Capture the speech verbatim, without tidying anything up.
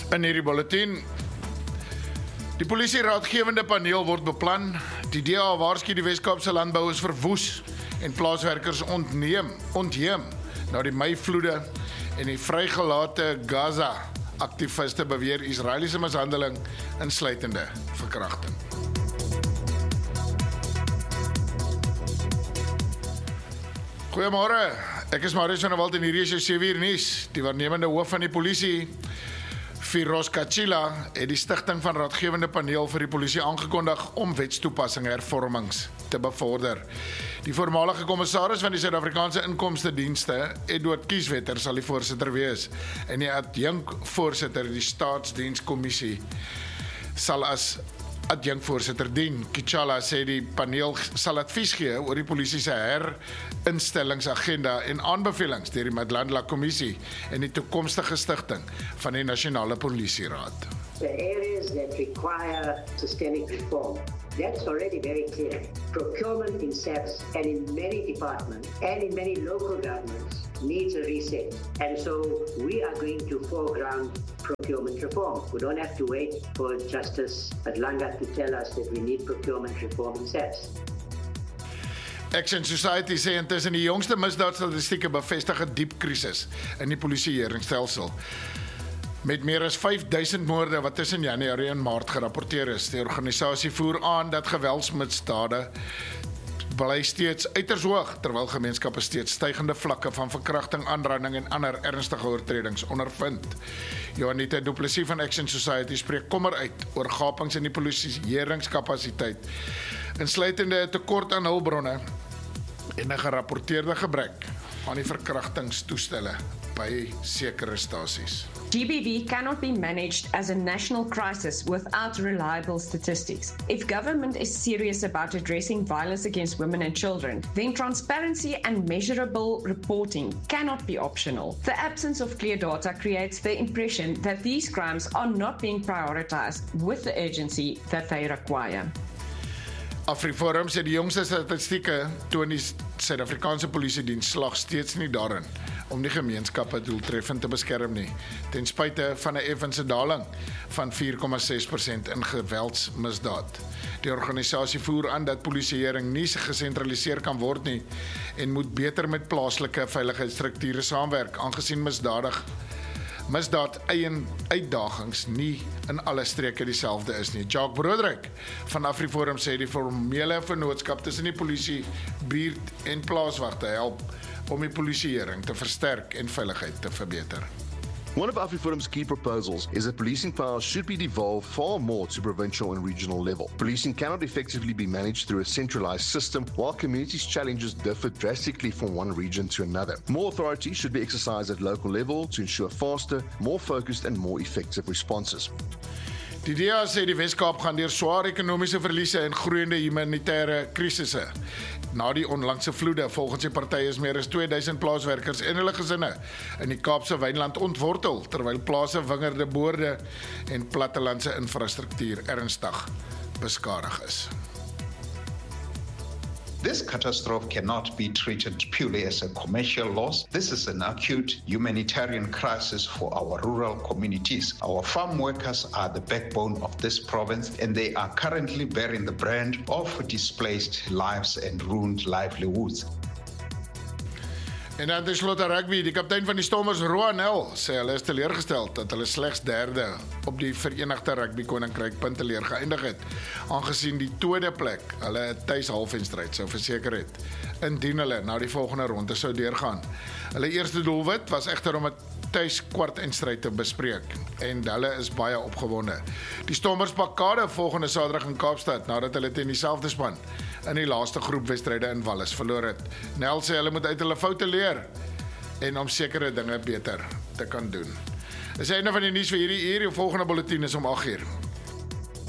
In hierdie bulletin, die polisie-raadgewende paneel word beplan, die D A waarsku die Wes-Kaapse landbou is verwoes en plaaswerkers ontneem, ontheem na die Mei-vloede en die vrygelate Gaza-aktiviste beweer Israeliese mishandeling insluitende verkrachting. Goeiemôre, ek is Marius van der Walt en hierdie is jou sewe uur nuus. Die waarnemende hoof van die polisie, Firoz Kachila, het die stigting van raadgewende paneel vir die polisie aangekondig om wetstoepassing hervormings te bevorder. Die voormalige kommissaris van die Suid-Afrikaanse Inkomstedienste, Edward Kieswetter, sal die voorsitter wees en die adjunkvoorsitter die Staatsdienskommissie sal as adjunkvoorsitter dien. Kichala sê die paneel sal advies gee oor die polisie se herinstellingsagenda en aanbevelings deur die Madlandla Kommissie en die toekomstige stigting van die Nasionale Polisieraad. The areas that require systemic reform, that's already very clear. Procurement in S A P S and in many departments and in many local governments needs a reset. And so we are going to foreground procurement reform. We don't have to wait for Justice Madlanga to tell us that we need procurement reform in S A P S. Action Society sê intussen die jongste misdaadstatistieke bevestig 'n diep krisis in die polisieeringsstelsel. Met meer as vyf duisend moorde wat tussen Januarie en Maart gerapporteer is. Die organisasie voer aan dat geweldsmisdade bly steeds uiters hoog, terwyl gemeenskappe steeds stygende vlakke van verkrachting, aanranding en ander ernstige oortredings ondervind. Johanita Du Plessis van Action Society spreek kommer uit oor gapings in die polisieeringskapasiteit, insluitende 'n tekort aan hulpbronne en 'n gerapporteerde gebrek aan die verkrachtingstoestelle by sekere stasies. G B V cannot be managed as a national crisis without reliable statistics. If government is serious about addressing violence against women and children, then transparency and measurable reporting cannot be optional. The absence of clear data creates the impression that these crimes are not being prioritized with the urgency that they require. AfriForum sê die jongste statistieke toon die Suid-Afrikaanse Polisiediens slag steeds nie daarin om die gemeenskappe doeltreffend te beskerm nie, ten spyte van 'n effense daling van vier komma ses persent in geweldsmisdaad. Die organisasie voer aan dat polisieering nie gesentraliseer kan word nie en moet beter met plaaslike veiligheidsstrukture saamwerk, aangesien misdadig misdaad eie uitdagings nie in alle streke dieselfde is nie. Jacques Broderick van AfriForum sê die formele vennootskap tussen die polisie, buurt en plaaswagte help om die polisieering te versterk en veiligheid te verbeter. One of AfriForum's key proposals is that policing powers should be devolved far more to provincial and regional level. Policing cannot effectively be managed through a centralized system, while communities' challenges differ drastically from one region to another. More authority should be exercised at local level to ensure faster, more focused and more effective responses. Die D A sê die Wes-Kaap gaan deur swaar ekonomiese verliese en groeiende humanitêre krisisse. Na die onlangse vloede, volgens die party is meer as twee duisend plaaswerkers en hulle gesinne in die Kaapse wynland ontwortel, terwyl plase, wingerde, boorde en plattelandse infrastruktuur ernstig beskadig is. This catastrophe cannot be treated purely as a commercial loss. This is an acute humanitarian crisis for our rural communities. Our farm workers are the backbone of this province, and they are currently bearing the brand of displaced lives and ruined livelihoods. En dan tenslotte rugby, die kaptein van die Stormers, Roan Nel, sê hulle is teleurgesteld dat hulle slegs derde op die Verenigde Rugby Koninkryk punteleer geëindig het, aangesien die tweede plek hulle 'n tuis halfwenstryd sou verseker het, indien hulle na die volgende ronde sou deurgaan. Hulle eerste doelwit was egter om 'n tuis kwartfinale te bespreek en hulle is baie opgewonde. Die Stormers pak kade volgende Saterdag in Kaapstad nadat hulle teen dieselfde span in die laaste groepwedstryde in Wallis verloor het. Nel sê hulle moet uit hulle foute leer en om sekere dinge beter te kan doen. Dis einde van die nuus vir hierdie uur. Die volgende bulletin is om agt uur.